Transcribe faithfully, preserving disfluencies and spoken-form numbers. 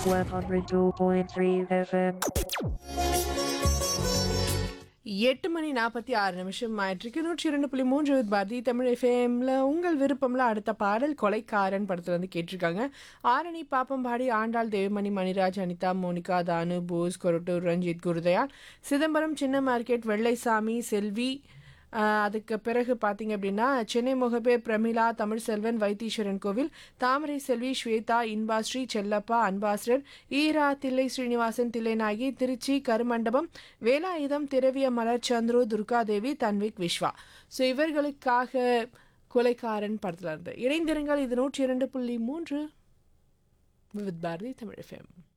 one oh two point three F M. எட்டு மணி நாற்பத்தி ஆறு நிமிஷம் ஆயிட்டிருக்கு. நூற்றி இரண்டு புள்ளி மூன்று பாரதி தமிழ் எஃப்எம்ல உங்கள் விருப்பம்ல அடுத்த பாடல் கொலைக்காரன் படத்துல வந்து கேட்டிருக்காங்க. ஆரணி பாப்பம்பாடி ஆண்டாள் தேவமணி மணிராஜ் அனிதா மோனிகா தானு போஸ் கொரட்டூர் ரஞ்சித் குருதயாள் சிதம்பரம் சின்ன மார்க்கெட் வெள்ளைசாமி செல்வி. ஆஹ் அதுக்கு பிறகு பார்த்தீங்க அப்படின்னா சென்னை முகப்பேர் பிரமிளா தமிழ் செல்வன் வைத்தீஸ்வரன் கோவில் தாமரை செல்வி ஸ்வேதா இன்பாஸ்ரீ செல்லப்பா அன்பாஸ்டர் ஈரா தில்லை ஸ்ரீனிவாசன் தில்லைநாயகி திருச்சி கருமண்டபம் வேலாயுதம் திரவிய மலர் சந்துரு துர்காதேவி தன்விக் விஸ்வா. ஸோ இவர்களுக்காக கொலைக்காரன் படத்தில் இருந்து இணைந்திருங்கள். இது நூற்றி இரண்டு புள்ளி மூன்று வித் பாரதி தமிழ் எஃப்எம்.